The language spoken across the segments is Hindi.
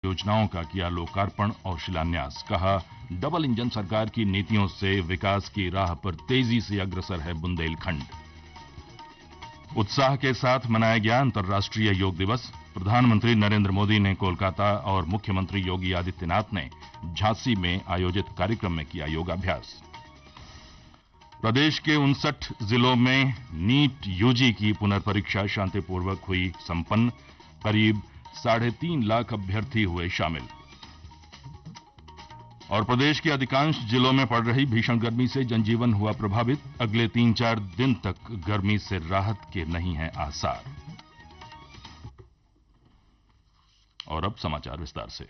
परियोजनाओं का किया लोकार्पण और शिलान्यास। कहा, डबल इंजन सरकार की नीतियों से विकास की राह पर तेजी से अग्रसर है बुंदेलखंड। उत्साह के साथ मनाया गया अंतर्राष्ट्रीय योग दिवस। प्रधानमंत्री नरेंद्र मोदी ने कोलकाता और मुख्यमंत्री योगी आदित्यनाथ ने झांसी में आयोजित कार्यक्रम में किया योगाभ्यास। प्रदेश के 59 जिलों में नीट यूजी की पुनर्परीक्षा शांतिपूर्वक हुई संपन्न। करीब 3.5 लाख अभ्यर्थी हुए शामिल। और प्रदेश के अधिकांश जिलों में पड़ रही भीषण गर्मी से जनजीवन हुआ प्रभावित। अगले 3-4 दिन तक गर्मी से राहत के नहीं हैं आसार। और अब समाचार विस्तार से।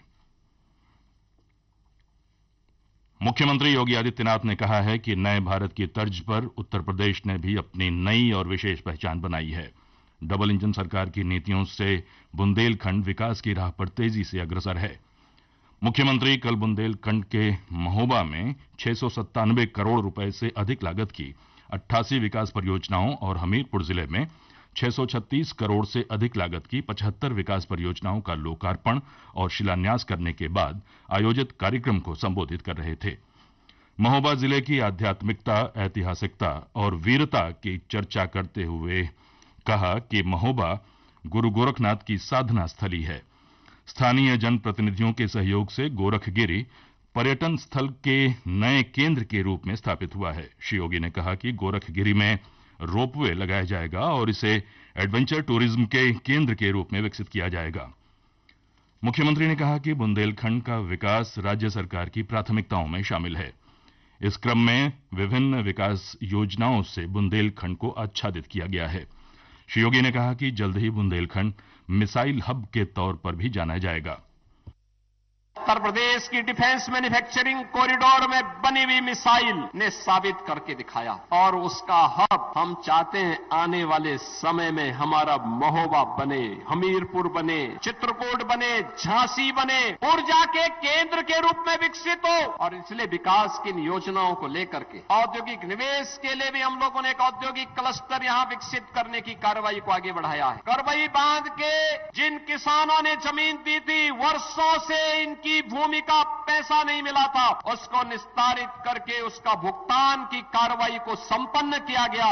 मुख्यमंत्री योगी आदित्यनाथ ने कहा है कि नए भारत की तर्ज पर उत्तर प्रदेश ने भी अपनी नई और विशेष पहचान बनाई है। डबल इंजन सरकार की नीतियों से बुंदेलखंड विकास की राह पर तेजी से अग्रसर है। मुख्यमंत्री कल बुंदेलखंड के महोबा में 697 करोड़ रुपए से अधिक लागत की 88 विकास परियोजनाओं और हमीरपुर जिले में 636 करोड़ से अधिक लागत की 75 विकास परियोजनाओं का लोकार्पण और शिलान्यास करने के बाद आयोजित कार्यक्रम को संबोधित कर रहे थे। महोबा जिले की आध्यात्मिकता, ऐतिहासिकता और वीरता की चर्चा करते हुए कहा कि महोबा गुरु गोरखनाथ की साधना स्थली है। स्थानीय जनप्रतिनिधियों के सहयोग से गोरखगिरी पर्यटन स्थल के नए केंद्र के रूप में स्थापित हुआ है। श्री योगी ने कहा कि गोरखगिरी में रोपवे लगाया जाएगा और इसे एडवेंचर टूरिज्म के केंद्र के रूप में विकसित किया जाएगा। मुख्यमंत्री ने कहा कि बुंदेलखंड का विकास राज्य सरकार की प्राथमिकताओं में शामिल है। इस क्रम में विभिन्न विकास योजनाओं से बुंदेलखंड को आच्छादित किया गया है। श्री योगी ने कहा कि जल्द ही बुंदेलखंड मिसाइल हब के तौर पर भी जाना जाएगा। उत्तर प्रदेश की डिफेंस मैन्युफैक्चरिंग कॉरिडोर में बनी हुई मिसाइल ने साबित करके दिखाया और उसका हब हम चाहते हैं आने वाले समय में हमारा महोबा बने, हमीरपुर बने, चित्रकूट बने, झांसी बने, ऊर्जा के केंद्र के रूप में विकसित हो। और इसलिए विकास की इन योजनाओं को लेकर के औद्योगिक निवेश के लिए भी हम लोगों ने एक औद्योगिक क्लस्टर यहां विकसित करने की कार्रवाई को आगे बढ़ाया है। करवई बांध के जिन किसानों ने जमीन दी थी, वर्षों से इनकी भूमि का पैसा नहीं मिला था, उसको निस्तारित करके उसका भुगतान की कार्रवाई को संपन्न किया गया।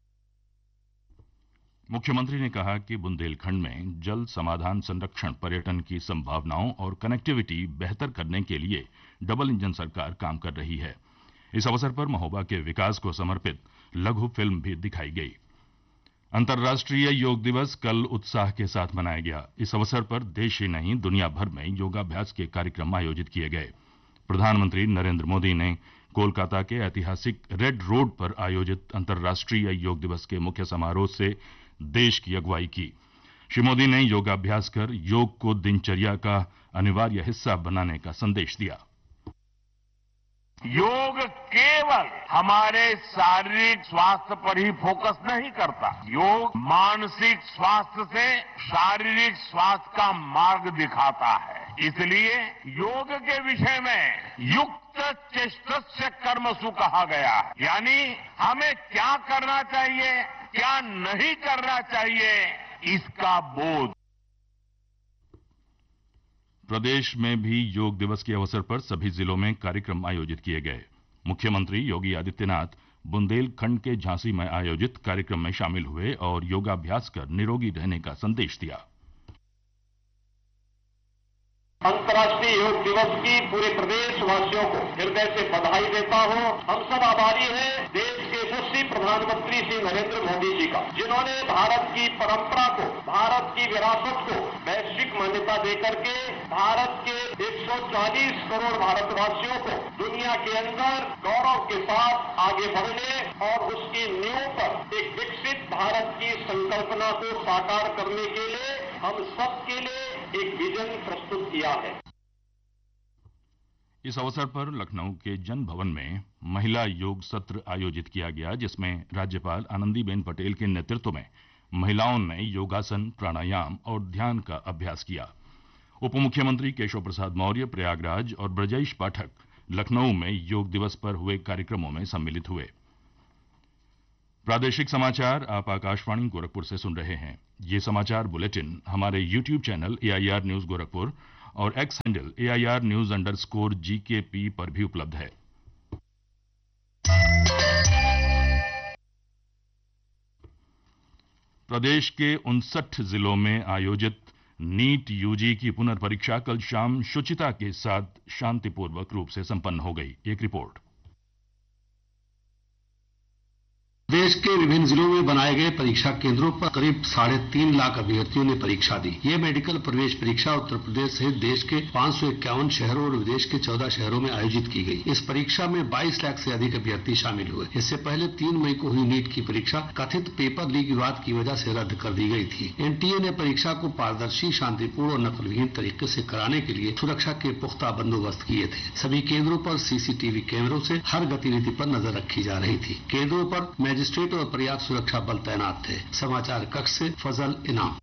मुख्यमंत्री ने कहा कि बुंदेलखंड में जल समाधान, संरक्षण, पर्यटन की संभावनाओं और कनेक्टिविटी बेहतर करने के लिए डबल इंजन सरकार काम कर रही है। इस अवसर पर महोबा के विकास को समर्पित लघु फिल्म भी दिखाई गई। अंतर्राष्ट्रीय योग दिवस कल उत्साह के साथ मनाया गया। इस अवसर पर देश ही नहीं दुनिया भर में योगाभ्यास के कार्यक्रम आयोजित किए गए। प्रधानमंत्री नरेंद्र मोदी ने कोलकाता के ऐतिहासिक रेड रोड पर आयोजित अंतर्राष्ट्रीय योग दिवस के मुख्य समारोह से देश की अगुवाई की। श्री मोदी ने योगाभ्यास कर योग को दिनचर्या का अनिवार्य हिस्सा बनाने का संदेश दिया। योग केवल हमारे शारीरिक स्वास्थ्य पर ही फोकस नहीं करता। योग मानसिक स्वास्थ्य से शारीरिक स्वास्थ्य का मार्ग दिखाता है। इसलिए योग के विषय में युक्त चेष्टस्य कर्मसु कहा गया है, यानी हमें क्या करना चाहिए, क्या नहीं करना चाहिए, इसका बोध। प्रदेश में भी योग दिवस के अवसर पर सभी जिलों में कार्यक्रम आयोजित किए गए। मुख्यमंत्री योगी आदित्यनाथ बुंदेलखंड के झांसी में आयोजित कार्यक्रम में शामिल हुए और योगाभ्यास कर निरोगी रहने का संदेश दिया। अंतर्राष्ट्रीय योग दिवस की पूरे प्रदेशवासियों को हृदय से बधाई देता हूं। हम सब आभारी हैं देश के यशस्वी प्रधानमंत्री श्री नरेंद्र मोदी जी का, जिन्होंने भारत की परंपरा को, भारत की विरासत को वैश्विक मान्यता देकर के भारत के 140 करोड़ भारतवासियों को दुनिया के अंदर गौरव के साथ आगे बढ़ने और उसकी नींव पर एक विकसित भारत की संकल्पना को साकार करने के लिए हम सबके लिए एक विजन प्रस्तुत किया है। इस अवसर पर लखनऊ के जन भवन में महिला योग सत्र आयोजित किया गया, जिसमें राज्यपाल आनंदीबेन पटेल के नेतृत्व में महिलाओं ने योगासन, प्राणायाम और ध्यान का अभ्यास किया। उप मुख्यमंत्री केशव प्रसाद मौर्य प्रयागराज और ब्रजेश पाठक लखनऊ में योग दिवस पर हुए कार्यक्रमों में सम्मिलित हुए। प्रादेशिक समाचार आप आकाशवाणी गोरखपुर से सुन रहे हैं। ये समाचार बुलेटिन हमारे YouTube channel AIR news Gorakhpur और एक्स हैंडल AIR News_GKP पर भी उपलब्ध है। प्रदेश के 59 जिलों में आयोजित नीट यूजी की पुनर्परीक्षा कल शाम शुचिता के साथ शांतिपूर्वक रूप से संपन्न हो गई। एक रिपोर्ट। देश के विभिन्न जिलों में बनाए गए परीक्षा केंद्रों पर करीब 3.5 लाख अभ्यर्थियों ने परीक्षा दी। ये मेडिकल प्रवेश परीक्षा उत्तर प्रदेश सहित देश के 551 शहरों और विदेश के 14 शहरों में आयोजित की गई। इस परीक्षा में 22 लाख से अधिक अभ्यर्थी शामिल हुए। इससे पहले 3 मई को हुई नीट की परीक्षा कथित पेपर लीक विवाद की वजह से रद्द कर दी गई थी। एनटीए ने परीक्षा को पारदर्शी, शांतिपूर्ण और नकलविहीन तरीके से कराने के लिए सुरक्षा के पुख्ता बंदोबस्त किए थे। सभी केंद्रों पर सीसीटीवी कैमरों से हर गतिविधि पर नजर रखी जा रही थी। केंद्रों पर मजिस्ट्रेट और पर्याप्त सुरक्षा बल तैनात थे। समाचार कक्ष से फजल इनाम।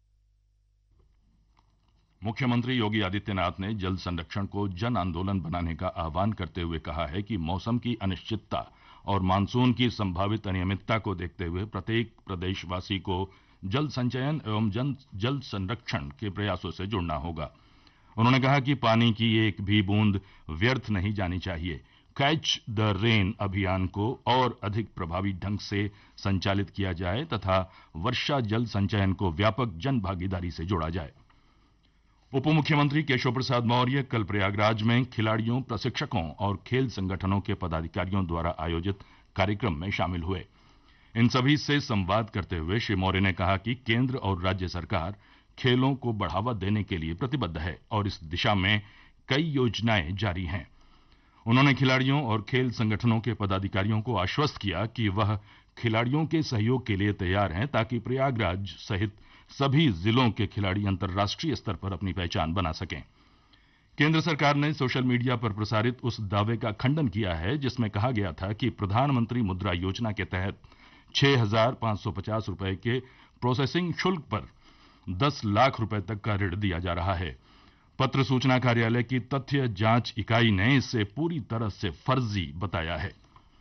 मुख्यमंत्री योगी आदित्यनाथ ने जल संरक्षण को जन आंदोलन बनाने का आह्वान करते हुए कहा है कि मौसम की अनिश्चितता और मानसून की संभावित अनियमितता को देखते हुए प्रत्येक प्रदेशवासी को जल संचयन एवं जल संरक्षण के प्रयासों से जुड़ना होगा। उन्होंने कहा कि पानी की एक भी बूंद व्यर्थ नहीं जानी चाहिए। कैच द रेन अभियान को और अधिक प्रभावी ढंग से संचालित किया जाए तथा वर्षा जल संचयन को व्यापक जन भागीदारी से जोड़ा जाए। उप मुख्यमंत्री केशव प्रसाद मौर्य कल प्रयागराज में खिलाड़ियों, प्रशिक्षकों और खेल संगठनों के पदाधिकारियों द्वारा आयोजित कार्यक्रम में शामिल हुए। इन सभी से संवाद करते हुए श्री मौर्य ने कहा कि केंद्र और राज्य सरकार खेलों को बढ़ावा देने के लिए प्रतिबद्ध है और इस दिशा में कई योजनाएं जारी हैं। उन्होंने खिलाड़ियों और खेल संगठनों के पदाधिकारियों को आश्वस्त किया कि वह खिलाड़ियों के सहयोग के लिए तैयार हैं ताकि प्रयागराज सहित सभी जिलों के खिलाड़ी अंतर्राष्ट्रीय स्तर पर अपनी पहचान बना सकें। केंद्र सरकार ने सोशल मीडिया पर प्रसारित उस दावे का खंडन किया है जिसमें कहा गया था कि प्रधानमंत्री मुद्रा योजना के तहत 6,550 रुपए के प्रोसेसिंग शुल्क पर 10 लाख रुपए तक का ऋण दिया जा रहा है। पत्र सूचना कार्यालय की तथ्य जांच इकाई ने इसे पूरी तरह से फर्जी बताया है।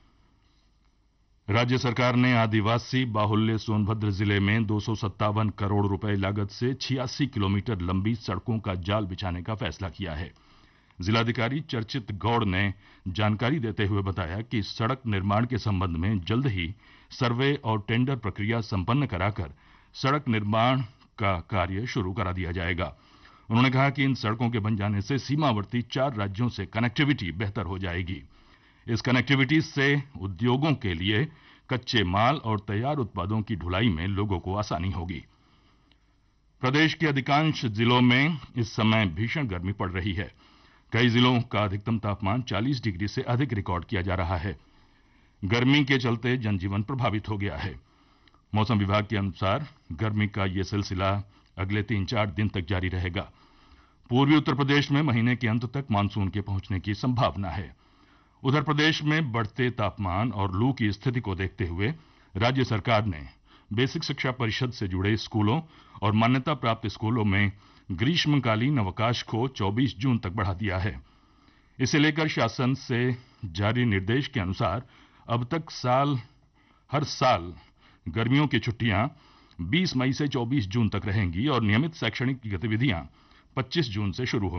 राज्य सरकार ने आदिवासी बाहुल्य सोनभद्र जिले में 257 करोड़ रुपए लागत से 86 किलोमीटर लंबी सड़कों का जाल बिछाने का फैसला किया है। जिलाधिकारी चर्चित गौड़ ने जानकारी देते हुए बताया कि सड़क निर्माण के संबंध में जल्द ही सर्वे और टेंडर प्रक्रिया संपन्न कराकर सड़क निर्माण का कार्य शुरू करा दिया जाएगा। उन्होंने कहा कि इन सड़कों के बन जाने से सीमावर्ती 4 राज्यों से कनेक्टिविटी बेहतर हो जाएगी। इस कनेक्टिविटी से उद्योगों के लिए कच्चे माल और तैयार उत्पादों की ढुलाई में लोगों को आसानी होगी। प्रदेश के अधिकांश जिलों में इस समय भीषण गर्मी पड़ रही है। कई जिलों का अधिकतम तापमान 40 डिग्री से अधिक रिकॉर्ड किया जा रहा है। गर्मी के चलते जनजीवन प्रभावित हो गया है। मौसम विभाग के अनुसार गर्मी का ये सिलसिला अगले 3-4 दिन तक जारी रहेगा। पूर्वी उत्तर प्रदेश में महीने के अंत तक मानसून के पहुंचने की संभावना है। उधर प्रदेश में बढ़ते तापमान और लू की स्थिति को देखते हुए राज्य सरकार ने बेसिक शिक्षा परिषद से जुड़े स्कूलों और मान्यता प्राप्त स्कूलों में ग्रीष्मकालीन अवकाश को 24 जून तक बढ़ा दिया है। इसे लेकर शासन से जारी निर्देश के अनुसार अब तक हर साल गर्मियों की छुट्टियां 20 मई से 24 जून तक रहेंगी और नियमित शैक्षणिक गतिविधियां 25 जून से शुरू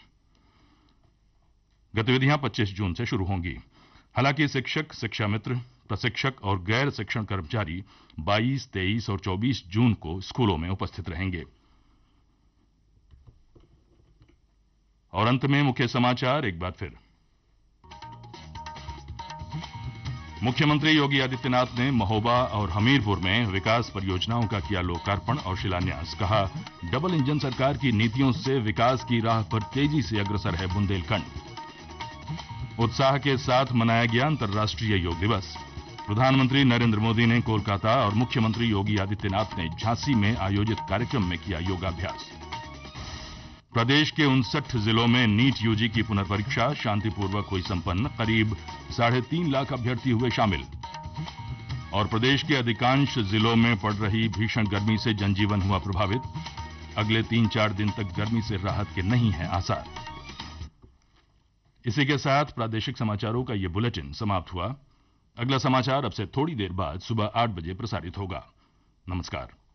होंगी। हालांकि शिक्षक, शिक्षा मित्र, प्रशिक्षक और गैर शिक्षण कर्मचारी 22, 23 और 24 जून को स्कूलों में उपस्थित रहेंगे। और अंत में मुख्य समाचार एक बार फिर। मुख्यमंत्री योगी आदित्यनाथ ने महोबा और हमीरपुर में विकास परियोजनाओं का किया लोकार्पण और शिलान्यास। कहा, डबल इंजन सरकार की नीतियों से विकास की राह पर तेजी से अग्रसर है बुंदेलखंड। उत्साह के साथ मनाया गया अंतर्राष्ट्रीय योग दिवस। प्रधानमंत्री नरेंद्र मोदी ने कोलकाता और मुख्यमंत्री योगी आदित्यनाथ ने झांसी में आयोजित कार्यक्रम में किया योगाभ्यास। प्रदेश के 59 जिलों में नीट यूजी की पुनर्परीक्षा शांतिपूर्वक हुई संपन्न। करीब 3.5 लाख अभ्यर्थी हुए शामिल। और प्रदेश के अधिकांश जिलों में पड़ रही भीषण गर्मी से जनजीवन हुआ प्रभावित। अगले 3-4 दिन तक गर्मी से राहत के नहीं है आसार। इसी के साथ प्रादेशिक समाचारों का ये बुलेटिन समाप्त हुआ। अगला समाचार अब से थोड़ी देर बाद सुबह 8 बजे प्रसारित होगा। नमस्कार।